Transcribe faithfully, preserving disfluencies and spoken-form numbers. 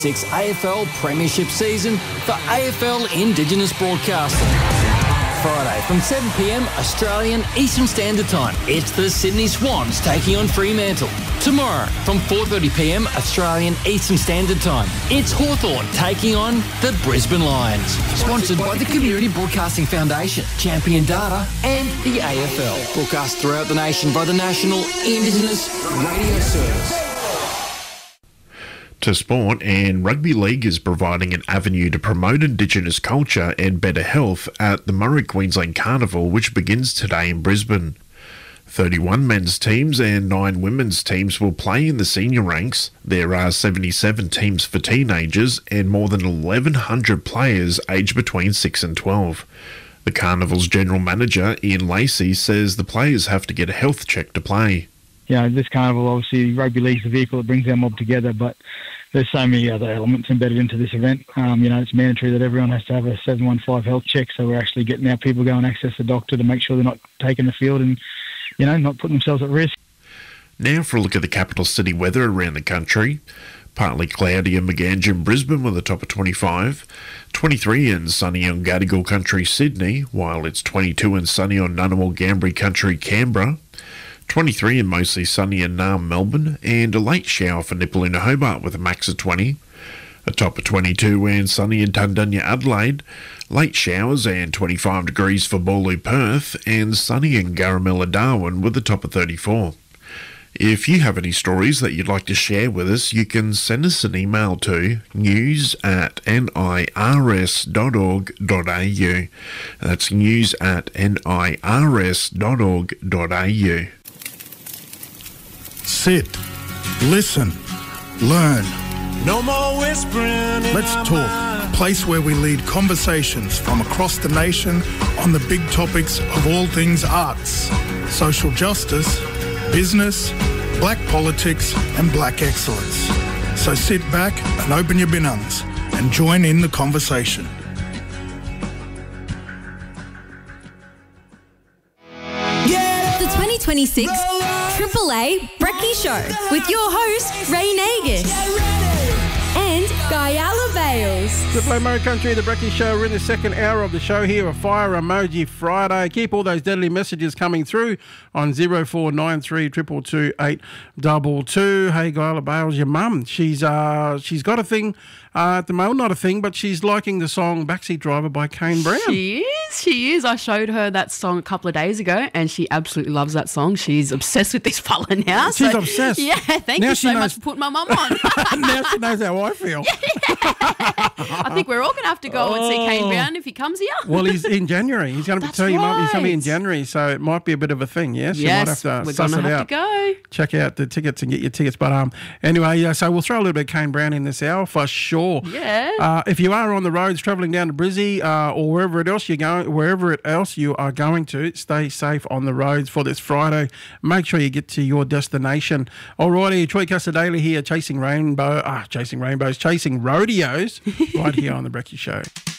six A F L Premiership season for A F L Indigenous Broadcasting. Friday from seven p m Australian Eastern Standard Time, it's the Sydney Swans taking on Fremantle. Tomorrow from four thirty p m Australian Eastern Standard Time, it's Hawthorn taking on the Brisbane Lions. Sponsored by the Community Broadcasting Foundation, Champion Data and the A F L. Broadcast throughout the nation by the National Indigenous Radio Service. To sport, and rugby league is providing an avenue to promote Indigenous culture and better health at the Murray Queensland Carnival, which begins today in Brisbane. thirty-one men's teams and nine women's teams will play in the senior ranks. There are seventy-seven teams for teenagers and more than eleven hundred players aged between six and twelve. The Carnival's general manager, Ian Lacey, says the players have to get a health check to play. You know, this carnival, obviously, rugby league's the vehicle that brings our mob together, but there's so many other elements embedded into this event. Um, you know, it's mandatory that everyone has to have a seven one five health check, so we're actually getting our people go and access the doctor to make sure they're not taking the field and, you know, not putting themselves at risk. Now for a look at the capital city weather around the country. Partly cloudy in Maganja and Brisbane with a top of twenty-five. twenty-three in sunny on Gadigal Country, Sydney, while it's twenty-two and sunny on Ngunnawal Gambri Country, Canberra. twenty-three and mostly sunny in Naarm, Melbourne, and a late shower for Nipaluna, Hobart with a max of twenty. A top of twenty-two and sunny in Tundunya, Adelaide. Late showers and twenty-five degrees for Bawloo, Perth, and sunny in Garamilla, Darwin with a top of thirty-four. If you have any stories that you'd like to share with us, you can send us an email to news at nirs dot org dot a u. That's news at nirs dot org dot a u. Sit, listen, learn. No more whispering. Let's talk. A place where we lead conversations from across the nation on the big topics of all things arts, social justice, business, black politics and black excellence. So sit back and open your binungs and join in the conversation. The twenty twenty-six Triple A Brekkie Show with your host, Ray Nagus and Guyala Bales. Triple A Murray Country, the Brekkie Show. We're in the second hour of the show here, a Fire Emoji Friday. Keep all those deadly messages coming through on zero four nine three two two two eight two two. Hey, Guyala Bales, your mum, she's uh she's got a thing uh, at the moment, not a thing, but she's liking the song Backseat Driver by Kane Brown. She is, she is. I showed her that song a couple of days ago and she absolutely loves that song. She's obsessed with this fella now. She's so, obsessed. Yeah, thank now you so knows, much for putting my mum on. Now she knows how I feel. I think we're all going to have to go oh. and see Kane Brown if he comes here. Well, he's in January. He's going to tell right. you, Mum, he's coming in January, so it might be a bit of a thing, yes? Yes, you might have to we're suss going to it have out. to go. Check out the tickets and get your tickets. But um, anyway, yeah, so we'll throw a little bit of Kane Brown in this hour for sure. Yeah. Uh, if you are on the roads travelling down to Brizzy uh, or wherever else you're going, wherever else you are going to, stay safe on the roads for this Friday. Make sure you get to your destination. Alrighty, Troy Casadale here, chasing rainbow, ah, chasing rainbows, chasing rodeos, right here on the Brekkie Show.